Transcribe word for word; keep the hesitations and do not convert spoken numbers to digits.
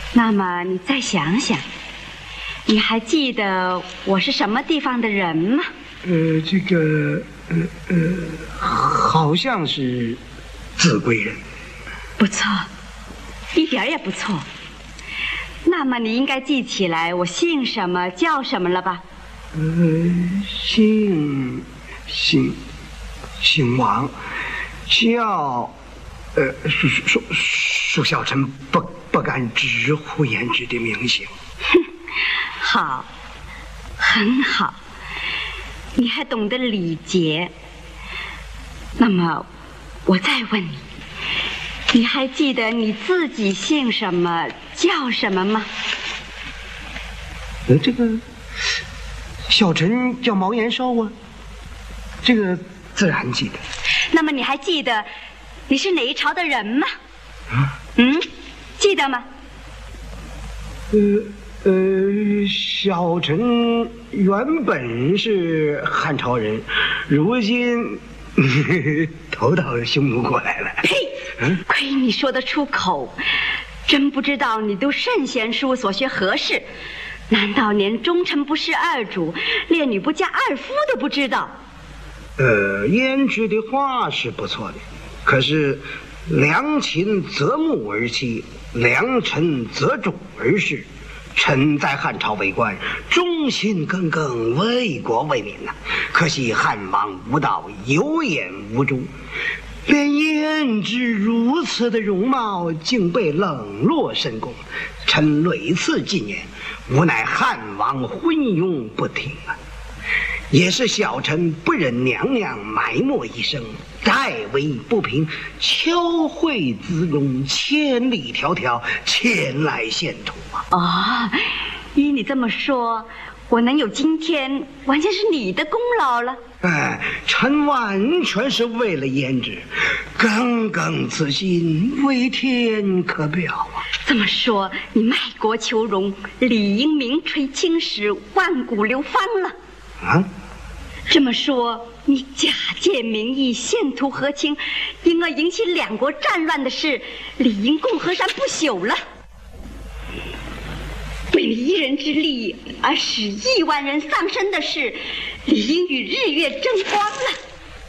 那么你再想想，你还记得我是什么地方的人吗？ 呃，这个，呃呃，好像是秭归人。 不错，一点也不错。那么你应该记起来我姓什么叫什么了吧？ 呃，姓姓姓王，叫呃属属属小臣不不敢直呼言之的名姓。 哼，好，很好，你还懂得礼节。那么我再问你，你还记得你自己姓什么叫什么吗？ 呃，这个小臣叫毛延寿啊，这个自然记得。 那么你还记得你是哪一朝的人吗？ 啊？ 嗯，记得吗？ 呃呃，小臣原本是汉朝人，如今呵呵投到匈奴过来了。 呸！ 嗯， 亏你说得出口，真不知道你读圣贤书所学何事？难道连忠臣不事二主，烈女不嫁二夫都不知道？ 呃，胭脂的话是不错的，可是良禽择木而栖，良臣择主而事。臣在汉朝为官，忠心耿耿，为国为民呐、啊。可惜汉王无道，有眼无珠，连胭脂如此的容貌竟被冷落深宫。臣屡次进言，无奈汉王昏庸不听啊。也是小臣不忍娘娘埋没一生，代为不平，巧慧姿容，千里迢迢前来献图啊！ 哦，依你这么说，我能有今天，完全是你的功劳了。 哎，臣完全是为了胭脂，耿耿此心，为天可表啊！ 这么说，你卖国求荣，理应名垂青史，万古流芳了。 啊？ 这么说，你假借名义献图和亲，因而引起两国战乱的事，理应共河山不朽了。为你一人之力而使亿万人丧生的事，理应与日月争光了。